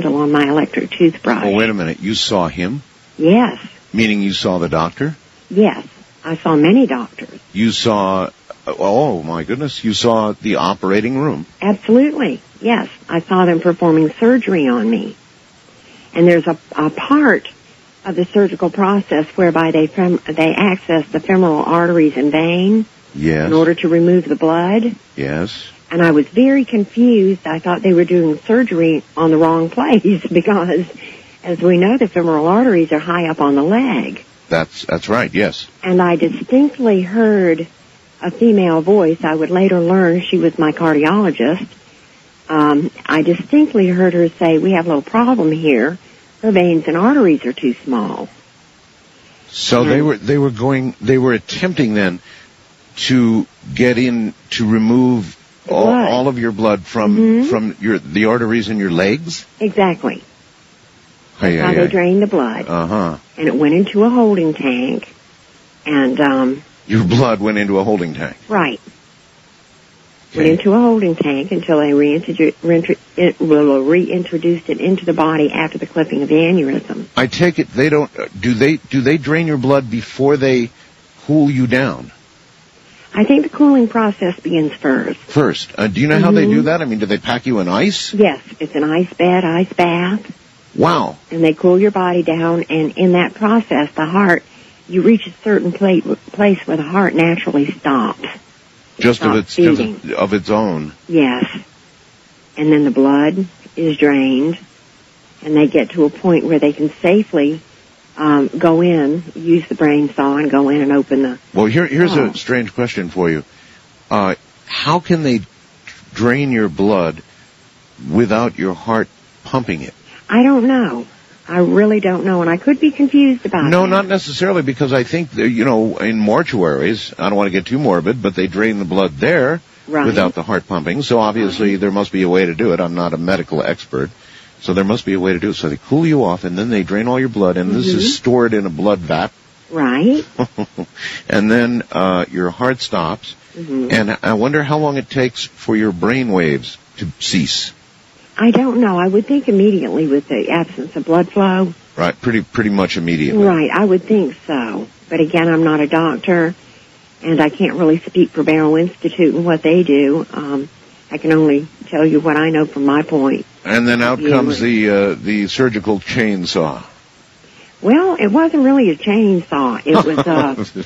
handle on my electric toothbrush. Oh, wait a minute. You saw him? Yes. Meaning you saw the doctor? Yes. I saw many doctors. You saw, oh my goodness, you saw the operating room? Absolutely. Yes. I saw them performing surgery on me. And there's a part of the surgical process whereby they access the femoral arteries and vein. Yes. In order to remove the blood. Yes. And I was very confused. I thought they were doing surgery on the wrong place because, as we know, the femoral arteries are high up on the leg. That's right, yes. And I distinctly heard a female voice. I would later learn she was my cardiologist. I distinctly heard her say, "We have a little problem here. Her veins and arteries are too small." So and they were attempting then to get in to remove all of your blood from the arteries in your legs? Exactly. That's how they drained the blood. Uh-huh. And it went into a holding tank. And your blood went into a holding tank. Right. Okay. Went into a holding tank until they reintroduced it into the body after the clipping of the aneurysm. I take it they don't do they drain your blood before they cool you down? I think the cooling process begins first. First. Do you know how they do that? I mean, do they pack you in ice? Yes. It's an ice bed, ice bath. Wow. And they cool your body down, and in that process, the heart, you reach a certain place where the heart naturally stops. Just of its own. Yes. And then the blood is drained, and they get to a point where they can safely go in, use the brain saw, and go in and open the... Well, here's a strange question for you. How can they drain your blood without your heart pumping it? I don't know. I really don't know, and I could be confused about that. No, not necessarily, because I think, in mortuaries, I don't want to get too morbid, but they drain the blood there without the heart pumping, so obviously there must be a way to do it. I'm not a medical expert, so there must be a way to do it. So they cool you off, and then they drain all your blood, and this is stored in a blood vat. Right. And then your heart stops, and I wonder how long it takes for your brain waves to cease. I don't know. I would think immediately with the absence of blood flow. Right, pretty much immediately. Right, I would think so. But again, I'm not a doctor, and I can't really speak for Barrow Institute and what they do. I can only tell you what I know from my point. And then out comes the surgical chainsaw. Well, it wasn't really a chainsaw. It was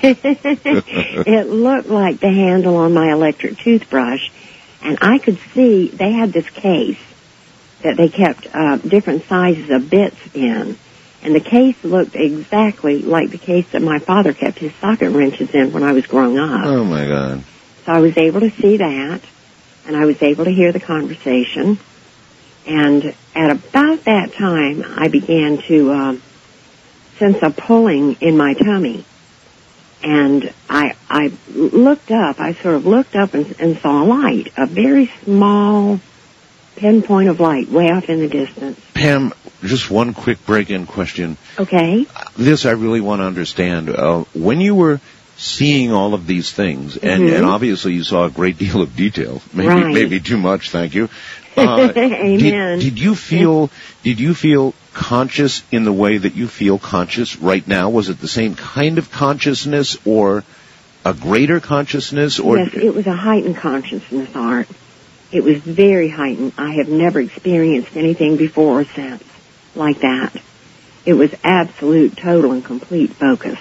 it looked like the handle on my electric toothbrush. And I could see they had this case that they kept different sizes of bits in. And the case looked exactly like the case that my father kept his socket wrenches in when I was growing up. Oh, my God. So I was able to see that, and I was able to hear the conversation. And at about that time, I began to sense a pulling in my tummy. And I looked up, I sort of looked up and saw a light, a very small pinpoint of light way off in the distance. Pam, just one quick break-in question. Okay. This I really want to understand. When you were seeing all of these things, and obviously you saw a great deal of detail, maybe too much, thank you. Amen. Did you feel conscious in the way that you feel conscious right now? Was it the same kind of consciousness or a greater consciousness? Or yes, it was a heightened consciousness, Art. It was very heightened. I have never experienced anything before or since like that. It was absolute, total, and complete focus.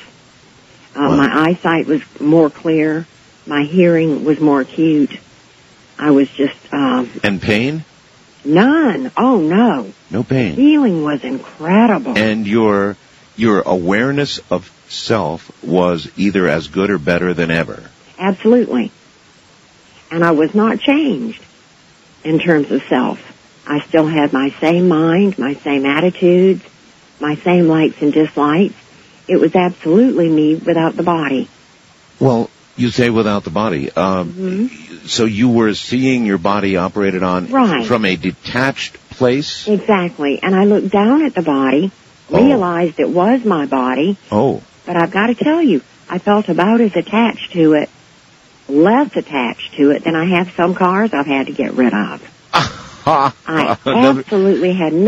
My eyesight was more clear. My hearing was more acute. I was just... And pain? None. Oh, no. No pain. The feeling was incredible. And your awareness of self was either as good or better than ever? Absolutely. And I was not changed in terms of self. I still had my same mind, my same attitudes, my same likes and dislikes. It was absolutely me without the body. Well, you say without the body. So you were seeing your body operated on from a detached place? Exactly. And I looked down at the body, realized it was my body. Oh. But I've got to tell you, I felt about as attached to it, less attached to it than I have some cars I've had to get rid of. I absolutely had